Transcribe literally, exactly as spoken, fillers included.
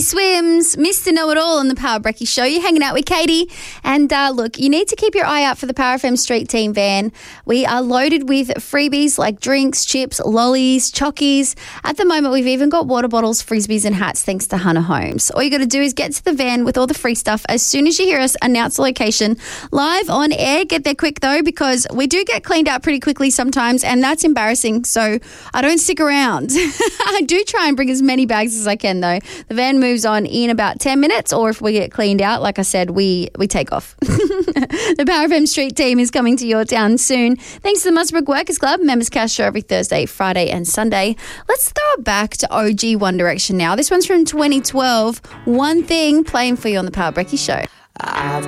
Swims, Mister Know-It-All on the Power Brekkie Show. You're hanging out with Katie. And uh, look, you need to keep your eye out for the Power F M Street Team van. We are loaded with freebies like drinks, chips, lollies, chockies. At the moment, we've even got water bottles, frisbees and hats thanks to Hunter Homes. All you got to do is get to the van with all the free stuff. As soon as you hear us announce the location live on air, get there quick though, because we do get cleaned out pretty quickly sometimes, and that's embarrassing. So I don't stick around. I do try and bring as many bags as I can though. The van moves on in about ten minutes, or if we get cleaned out, like I said, we, we take off. The Power F M Street Team is coming to your town soon. Thanks to the Musbrook Workers Club. Members Cash Show every Thursday, Friday and Sunday. Let's throw it back to O G One Direction now. This one's from twenty twelve. One Thing, playing for you on the Power Brekkie Show. I've